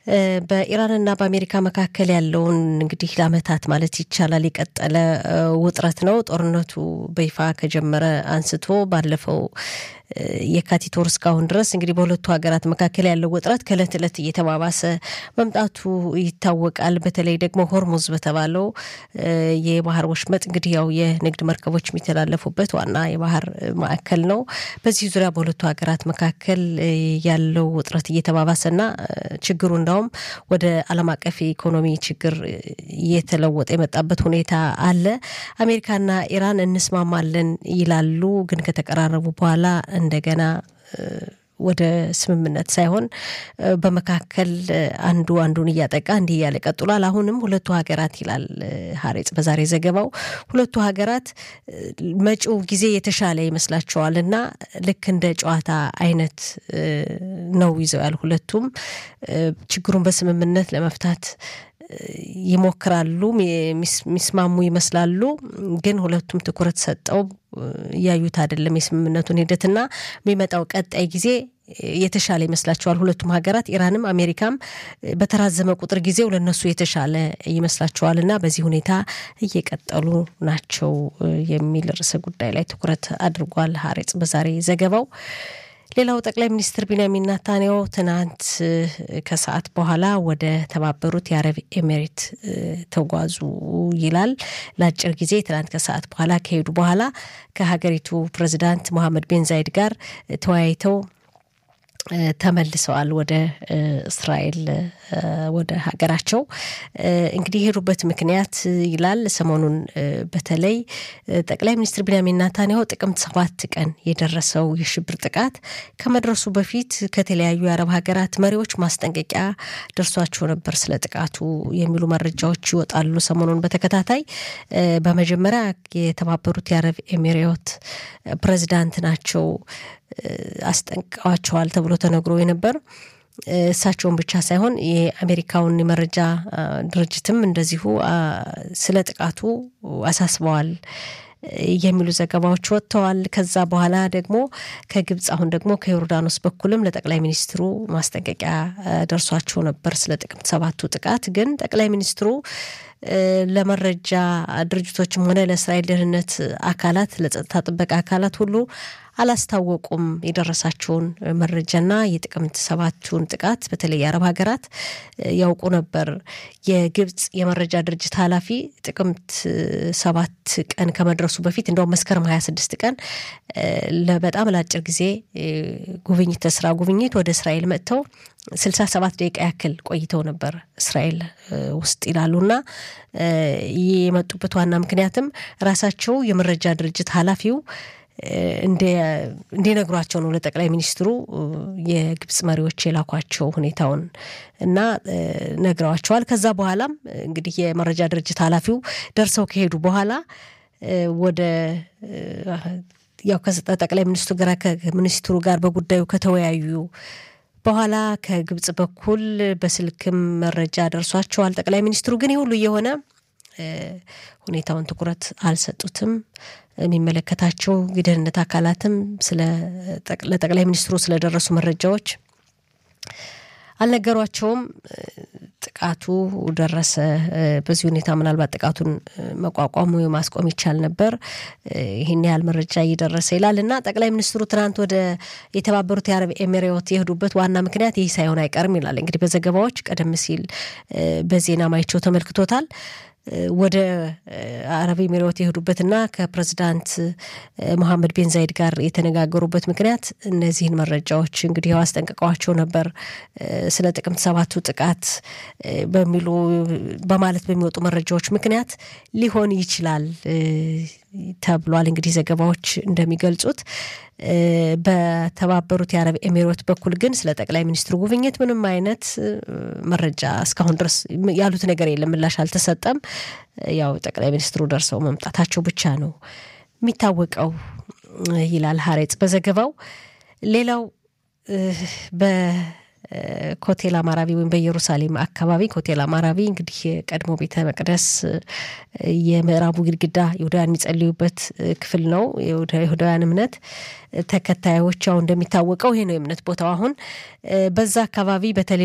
በኢራንና በአሜሪካ መካከል ያለውን እንግዲህ ለአመታት ማለት ይቻላል የቀጠለ ውጥረት ነው። ጦርነቱ በይፋ ከጀመረ አንስቶ ባለፈው የካቲት ወር እስካሁን ድረስ እንግዲህ በሁለቱ ሀገራት መካከል ያለው ውጥረት ከእለት እለት እየተባባሰ መምጣቱ ይታወቃል። በተለይ ደግሞ ሆርሙዝ በተባለው የባህር ወሽመጥ እንግዲህ ያው የንግድ መርከቦች የሚተላለፉበት ዋና የባህር ማዕከል ነው። በዚህ ዙሪያ በሁለቱ ሀገራት መካከል ያለው ውጥረት እየተባባሰና ችግሩ እንዳውም ወደ ዓለም አቀፍ ኢኮኖሚ ችግር እየተለወጠ የመጣበት ሁኔታ አለ። አሜሪካና ኢራን እንስማማለን ይላሉ፣ ግን ከተቀራረቡ በኋላ እንደገና ወደ ስምምነት ሳይሆን በመካከል አንዱን እያጠቃ እንዲህ ያለ ቀጥሏል። አሁንም ሁለቱ ሀገራት ይላል ሐሬጽ በዛሬ ዘገባው ሁለቱ ሀገራት መጪው ጊዜ የተሻለ ይመስላቸዋልና ልክ እንደ ጨዋታ አይነት ነው ይዘው ያል ሁለቱም ችግሩን በስምምነት ለመፍታት ይሞክራሉ፣ ሚስማሙ ይመስላሉ። ግን ሁለቱም ትኩረት ሰጠው ያዩት አይደለም የስምምነቱን ሂደትና የሚመጣው ቀጣይ ጊዜ የተሻለ ይመስላቸዋል ሁለቱም ሀገራት። ኢራንም አሜሪካም በተራዘመ ቁጥር ጊዜው ለነሱ የተሻለ ይመስላቸዋልና በዚህ ሁኔታ እየቀጠሉ ናቸው የሚል ርዕሰ ጉዳይ ላይ ትኩረት አድርጓል ሐሬጽ በዛሬ ዘገባው። ሌላው ጠቅላይ ሚኒስትር ቢንያሚን ኔታንያሁ ትናንት ከሰዓት በኋላ ወደ ተባበሩት የአረብ ኤሚሬት ተጓዙ ይላል። ለአጭር ጊዜ ትናንት ከሰዓት በኋላ ከሄዱ በኋላ ከሀገሪቱ ፕሬዝዳንት መሐመድ ቢን ዛይድ ጋር ተወያይተው ተመልሰዋል ወደ እስራኤል ወደ ሀገራቸው። እንግዲህ የሄዱበት ምክንያት ይላል ሰሞኑን በተለይ ጠቅላይ ሚኒስትር ቢንያሚን ኔታንያሁ ጥቅምት 7 ቀን የደረሰው የሽብር ጥቃት ከመድረሱ በፊት ከተለያዩ የአረብ ሀገራት መሪዎች ማስጠንቀቂያ ደርሷቸው ነበር ስለ ጥቃቱ የሚሉ መረጃዎች ይወጣሉ ሰሞኑን በተከታታይ። በመጀመሪያ የተባበሩት የአረብ ኤሚሬት ፕሬዝዳንት ናቸው አስጠንቅቀዋቸዋል ተብሎ ተነግሮ የነበር። እሳቸውን ብቻ ሳይሆን የአሜሪካውን የመረጃ ድርጅትም እንደዚሁ ስለ ጥቃቱ አሳስበዋል የሚሉ ዘገባዎች ወጥተዋል። ከዛ በኋላ ደግሞ ከግብጽ አሁን ደግሞ ከዮርዳኖስ በኩልም ለጠቅላይ ሚኒስትሩ ማስጠንቀቂያ ደርሷቸው ነበር ስለ ጥቅምት 7 ጥቃት። ግን ጠቅላይ ሚኒስትሩ ለመረጃ ድርጅቶችም ሆነ ለእስራኤል ደህንነት አካላት ለጸጥታ ጥበቃ አካላት ሁሉ አላስታወቁም የደረሳቸውን መረጃና የጥቅምት 7ቱን ጥቃት በተለይ የአረብ ሀገራት ያውቁ ነበር። የግብጽ የመረጃ ድርጅት ኃላፊ ጥቅምት 7 ቀን ከመድረሱ በፊት እንደውም መስከረም 26 ቀን ለበጣም ለአጭር ጊዜ ስራ ጉብኝት ወደ እስራኤል መጥተው 67 ደቂቃ ያክል ቆይተው ነበር እስራኤል ውስጥ ይላሉና የመጡበት ዋና ምክንያትም ራሳቸው የመረጃ ድርጅት ኃላፊው እንዲነግሯቸው ነው ለጠቅላይ ሚኒስትሩ የግብጽ መሪዎች የላኳቸው ሁኔታውን እና ነግረዋቸዋል። ከዛ በኋላም እንግዲህ የመረጃ ድርጅት ኃላፊው ደርሰው ከሄዱ በኋላ ወደ ያው ከጠቅላይ ሚኒስትሩ ጋር በጉዳዩ ከተወያዩ በኋላ ከግብጽ በኩል በስልክም መረጃ ደርሷቸዋል ጠቅላይ ሚኒስትሩ። ግን ይሁሉ የሆነ ሁኔታውን ትኩረት አልሰጡትም። የሚመለከታቸው የደህንነት አካላትም ለጠቅላይ ሚኒስትሩ ስለደረሱ መረጃዎች አልነገሯቸውም። ጥቃቱ ደረሰ። በዚህ ሁኔታ ምናልባት ጥቃቱን መቋቋሙ ማስቆም ይቻል ነበር። ይሄን ያህል መረጃ እየደረሰ ይላልና ጠቅላይ ሚኒስትሩ ትናንት ወደ የተባበሩት የአረብ ኤሚሬት የሄዱበት ዋና ምክንያት ይህ ሳይሆን አይቀርም ይላል እንግዲህ በዘገባዎች ቀደም ሲል በዜና ማይቸው ተመልክቶታል። ወደ አረብ ኤሚሬት የሄዱበትና ከፕሬዝዳንት መሐመድ ቢን ዛይድ ጋር የተነጋገሩበት ምክንያት እነዚህን መረጃዎች እንግዲህ አስጠንቅቀዋቸው ነበር ስለ ጥቅምት 7 ጥቃት በማለት በሚወጡ መረጃዎች ምክንያት ሊሆን ይችላል ተብሏል። እንግዲህ ዘገባዎች እንደሚገልጹት በተባበሩት የአረብ ኤሚሬት በኩል ግን ስለ ጠቅላይ ሚኒስትሩ ጉብኝት ምንም አይነት መረጃ እስካሁን ድረስ ያሉት ነገር የለም፣ ምላሽ አልተሰጠም። ያው ጠቅላይ ሚኒስትሩ ደርሰው መምጣታቸው ብቻ ነው የሚታወቀው ይላል ሐሬጽ በዘገባው። ሌላው ኮቴል አማራቢ ወይም በኢየሩሳሌም አካባቢ ኮቴል አማራቢ እንግዲህ ቀድሞ ቤተ መቅደስ የምዕራቡ ግድግዳ ይሁዳውያን የሚጸልዩበት ክፍል ነው። የይሁዳውያን እምነት ተከታዮች እንደሚታወቀው ይሄ ነው የእምነት ቦታው። አሁን በዛ አካባቢ በተለይ